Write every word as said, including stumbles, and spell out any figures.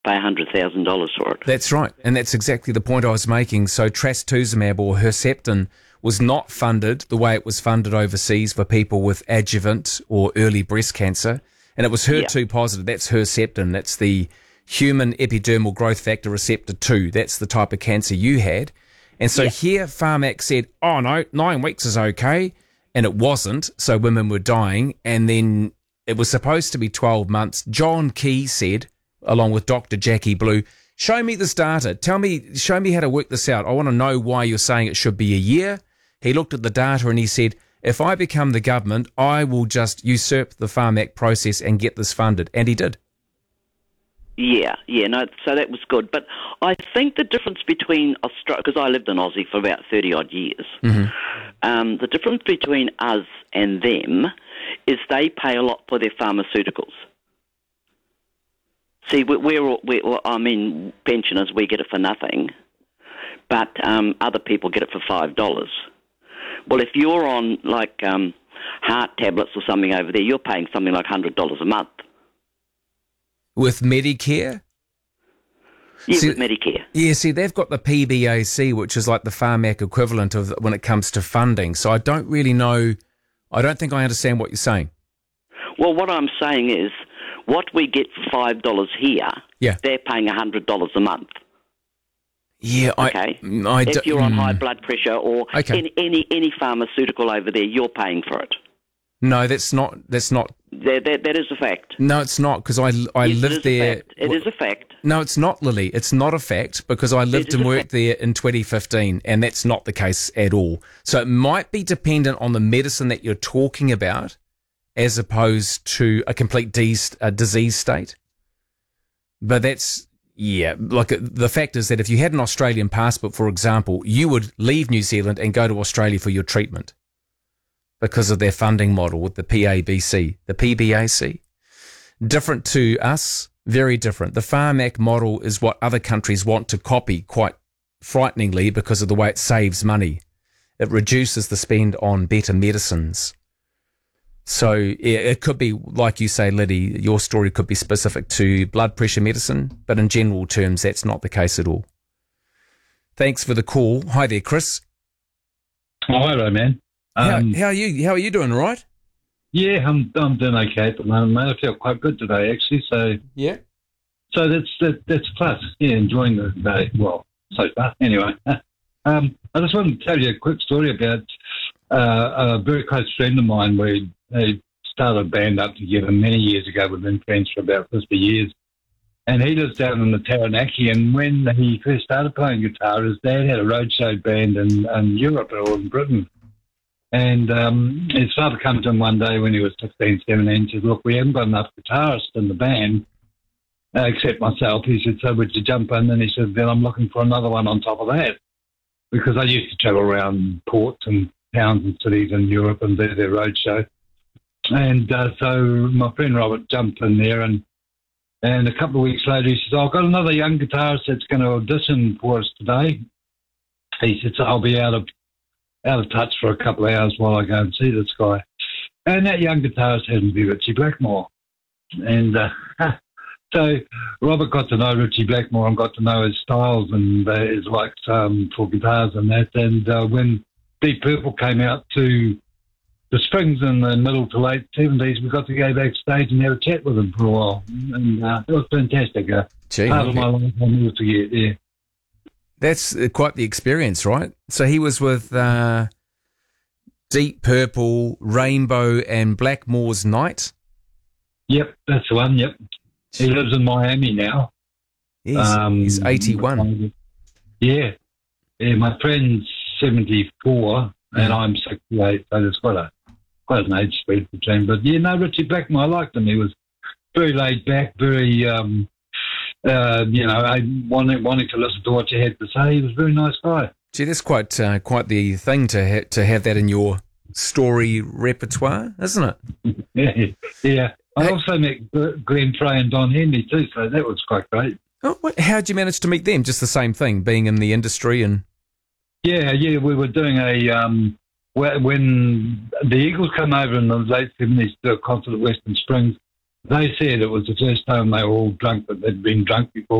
pay one hundred thousand dollars for it. That's right, and that's exactly the point I was making. So trastuzumab or Herceptin was not funded the way it was funded overseas for people with adjuvant or early breast cancer, and it was H E R two yeah. positive. That's Herceptin. That's the human epidermal growth factor receptor two. That's the type of cancer you had. And so yeah. here Pharmac said, oh no, nine weeks is okay, and it wasn't, so women were dying, and then it was supposed to be twelve months. John Key said, along with Doctor Jackie Blue, show me this data. Tell me, show me how to work this out. I want to know why you're saying it should be a year. He looked at the data and he said, if I become the government, I will just usurp the Pharmac process and get this funded. And he did. Yeah, yeah, no, so that was good. But I think the difference between Australia, because I lived in Aussie for about thirty-odd years, mm-hmm. um, the difference between us and them is they pay a lot for their pharmaceuticals. See, we're, we're, we're well, I mean, pensioners, we get it for nothing, but um, other people get it for five dollars. Well, if you're on, like, um, heart tablets or something over there, you're paying something like one hundred dollars a month. With Medicare? Yeah, see, with Medicare. Yeah, see, they've got the P B A C, which is like the Pharmac equivalent of when it comes to funding. So I don't really know, I don't think I understand what you're saying. Well, what I'm saying is, what we get for five dollars here, yeah. they're paying one hundred dollars a month. Yeah, okay. I, I if d- you're on mm. high blood pressure or okay. any, any any pharmaceutical over there, you're paying for it. No, that's not. That's not. That that, that is a fact. No, it's not because I I yes, lived it is there. A fact. It is a fact. No, it's not, Lily. It's not a fact because I lived and worked there in twenty fifteen, and that's not the case at all. So it might be dependent on the medicine that you're talking about, as opposed to a complete de- a disease state. But that's. Yeah, like the fact is that if you had an Australian passport, for example, you would leave New Zealand and go to Australia for your treatment because of their funding model with the P A B C, the P B A C. Different to us, very different. The Pharmac model is what other countries want to copy quite frighteningly because of the way it saves money. It reduces the spend on better medicines. So yeah, it could be, like you say, Liddy, your story could be specific to blood pressure medicine, but in general terms, that's not the case at all. Thanks for the call. Hi there, Chris. Oh, hello, man. Um, how, how are you? How are you doing? All right? Yeah, I'm I'm doing okay at the moment, mate. I feel quite good today, actually. So yeah, so that's that, that's a plus. Yeah, enjoying the day. Well, so far, anyway. um, I just wanted to tell you a quick story about uh, a very close friend of mine. We They started a band up together many years ago. We've been friends for about fifty years. And he lives down in the Taranaki. And when he first started playing guitar, his dad had a roadshow band in, in Europe or in Britain. And um, his father came to him one day when he was sixteen, seventeen and said, look, we haven't got enough guitarists in the band uh, except myself. He said, so would you jump in? And he said, then I'm looking for another one on top of that. Because I used to travel around ports and towns and cities in Europe and do their roadshow. And uh, so my friend Robert jumped in there, and and a couple of weeks later he says, oh, I've got another young guitarist that's going to audition for us today. He said, so I'll be out of out of touch for a couple of hours while I go and see this guy. And that young guitarist happened to be Richie Blackmore. And uh, so Robert got to know Richie Blackmore and got to know his styles and uh, his likes um, for guitars and that. And uh, when Deep Purple came out to the Springs in the middle to late seventies, we got to go backstage and have a chat with him for a while. And uh, it was fantastic. Uh, Gee, part of my life I'll never forget, yeah. That's uh, quite the experience, right? So he was with uh, Deep Purple, Rainbow and Blackmore's Night? Yep, that's the one, yep. He lives in Miami now. He's, um, he's eighty-one. Yeah. Yeah, my friend's seventy-four and I'm sixty-eight, so there's quite a quite an age spread between. But yeah, no, Richie Blackmore, I liked him. He was very laid back, very, um, uh, you know, I wanted, wanting to listen to what you had to say. He was a very nice guy. Gee, that's quite uh, quite the thing to ha- to have that in your story repertoire, isn't it? yeah, yeah. I hey. also met Glenn Frey and Don Henley too, so that was quite great. Oh, how'd you manage to meet them? Just the same thing, being in the industry and... Yeah, yeah, we were doing a... Um, when the Eagles came over in the late seventies to do a concert at Western Springs, they said it was the first time they were all drunk, that they'd been drunk before.